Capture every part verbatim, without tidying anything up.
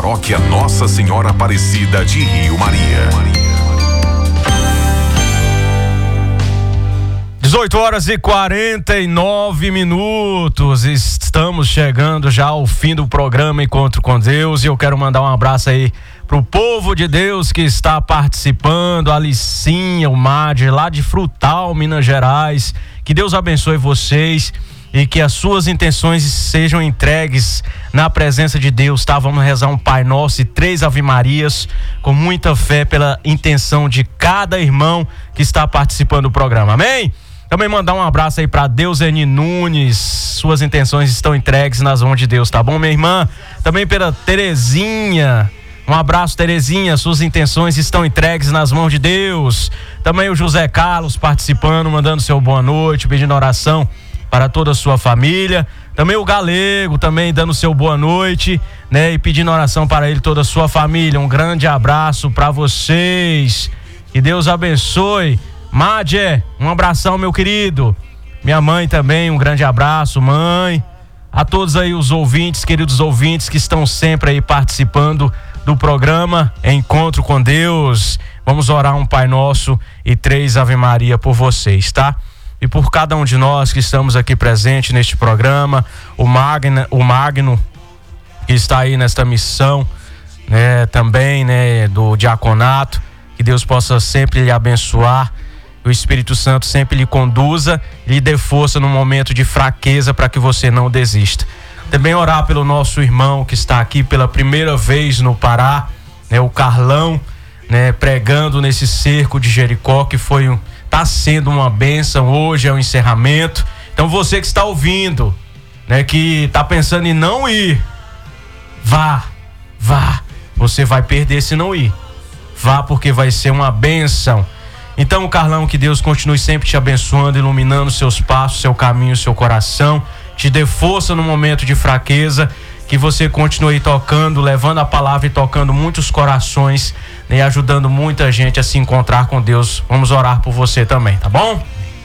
Paróquia Nossa Senhora Aparecida de Rio Maria. dezoito horas e quarenta e nove minutos, estamos chegando já ao fim do programa Encontro com Deus, e eu quero mandar um abraço aí pro povo de Deus que está participando, a Licinha, o Mad, lá de Frutal, Minas Gerais. Que Deus abençoe vocês e que as suas intenções sejam entregues na presença de Deus, tá? Vamos rezar um Pai Nosso e três Ave Marias com muita fé pela intenção de cada irmão que está participando do programa, amém? Também mandar um abraço aí pra Deuseni Nunes, suas intenções estão entregues nas mãos de Deus, tá bom, minha irmã? Também pela Terezinha, um abraço, Terezinha, suas intenções estão entregues nas mãos de Deus. Também o José Carlos participando, mandando seu boa noite, pedindo oração para toda a sua família. Também o Galego, também dando seu boa noite, né, e pedindo oração para ele e toda a sua família. Um grande abraço para vocês, que Deus abençoe. Madje, um abração, meu querido. Minha mãe também, um grande abraço, mãe. A todos aí os ouvintes, queridos ouvintes que estão sempre aí participando do programa Encontro com Deus. Vamos orar um Pai Nosso e três Ave Maria por vocês, tá? E por cada um de nós que estamos aqui presente neste programa, o Magno, o Magno que está aí nesta missão, né, também, né, do diaconato, que Deus possa sempre lhe abençoar, o Espírito Santo sempre lhe conduza, lhe dê força no momento de fraqueza para que você não desista. Também orar pelo nosso irmão que está aqui pela primeira vez no Pará, né, o Carlão, né, pregando nesse cerco de Jericó, que foi um, tá sendo uma bênção. Hoje é o encerramento. Então você que está ouvindo, né, que está pensando em não ir, vá, vá. Você vai perder se não ir. Vá, porque vai ser uma bênção. Então, Carlão, que Deus continue sempre te abençoando, iluminando seus passos, seu caminho, seu coração, te dê força no momento de fraqueza, que você continue tocando, levando a palavra e tocando muitos corações, né, e ajudando muita gente a se encontrar com Deus. Vamos orar por você também, tá bom?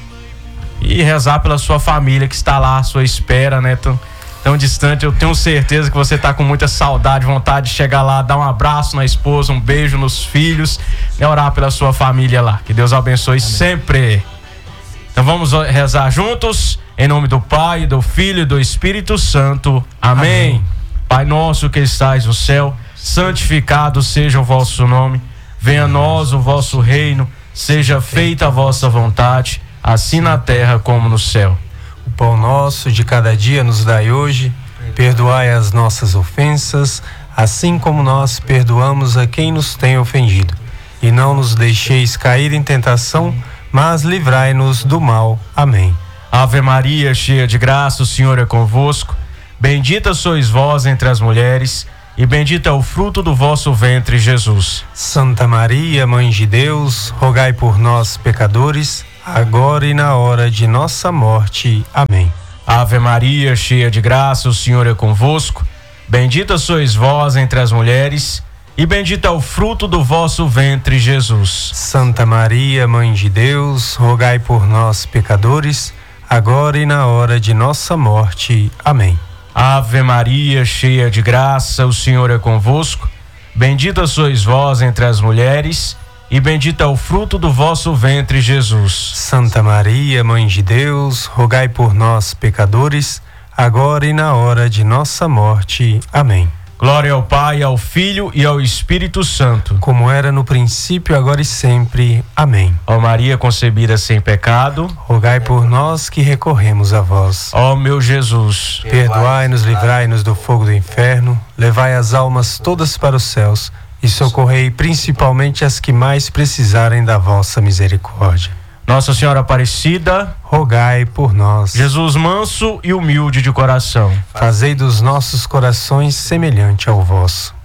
E rezar pela sua família que está lá à sua espera, né, tão, tão distante. Eu tenho certeza que você está com muita saudade, vontade de chegar lá, dar um abraço na esposa, um beijo nos filhos, né, orar pela sua família lá. Que Deus abençoe. Amém. Sempre. Então vamos rezar juntos, em nome do Pai, do Filho e do Espírito Santo. Amém. Amém. Pai nosso que estais no céu, santificado seja o vosso nome. Venha a nós o vosso reino, seja feita a vossa vontade, assim na terra como no céu. O pão nosso de cada dia nos dai hoje, perdoai as nossas ofensas, assim como nós perdoamos a quem nos tem ofendido. E não nos deixeis cair em tentação, mas livrai-nos do mal. Amém. Ave Maria, cheia de graça, o Senhor é convosco. Bendita sois vós entre as mulheres, e bendito é o fruto do vosso ventre, Jesus. Santa Maria, Mãe de Deus, rogai por nós, pecadores, agora e na hora de nossa morte. Amém. Ave Maria, cheia de graça, o Senhor é convosco. Bendita sois vós entre as mulheres, e bendito é o fruto do vosso ventre, Jesus. Santa Maria, Mãe de Deus, rogai por nós, pecadores, agora e na hora de nossa morte. Amém. Ave Maria, cheia de graça, o Senhor é convosco. Bendita sois vós entre as mulheres, e bendito é o fruto do vosso ventre, Jesus. Santa Maria, Mãe de Deus, rogai por nós, pecadores, agora e na hora de nossa morte. Amém. Glória ao Pai, ao Filho e ao Espírito Santo. Como era no princípio, agora e sempre. Amém. Ó Maria concebida sem pecado, rogai por nós que recorremos a vós. Ó meu Jesus, perdoai-nos, livrai-nos do fogo do inferno, levai as almas todas para os céus e socorrei principalmente as que mais precisarem da vossa misericórdia. Nossa Senhora Aparecida, rogai por nós. Jesus manso e humilde de coração, fazei dos nossos corações semelhante ao vosso.